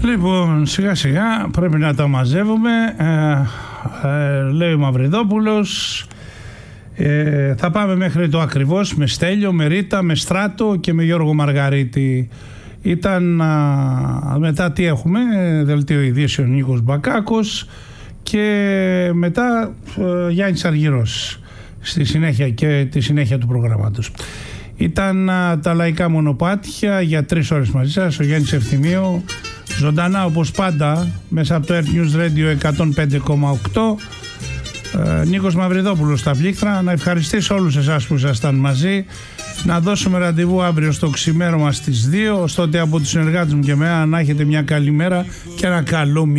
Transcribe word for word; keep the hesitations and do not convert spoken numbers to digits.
Λοιπόν, σιγά σιγά πρέπει να τα μαζεύουμε. Ε, ε, λέει ο Μαυριδόπουλος. Ε, θα πάμε μέχρι το ακριβώς με Στέλιο, με Ρίτα, με Στράτο και με Γιώργο Μαργαρίτη. Ήταν α, μετά τι έχουμε, δελτίο ειδήσεων Νίκος Μπακάκος και μετά ε, Γιάννης Αργυρός στη συνέχεια και τη συνέχεια του προγράμματος. Ήταν α, τα λαϊκά μονοπάτια για τρεις ώρες μαζί σας, ο Γιάννης Ευθυμίου, ζωντανά όπως πάντα μέσα από το Earth News Radio εκατόν πέντε κόμμα οκτώ. ε, Νίκος Μαυριδόπουλος στα πλήκτρα. Να ευχαριστήσω όλους εσάς που ήσασταν μαζί. Να δώσουμε ραντεβού αύριο στο ξημέρωμα στις δύο. Ωστότε από τους συνεργάτες μου και εμένα να έχετε μια καλή μέρα και ένα καλό μήνα.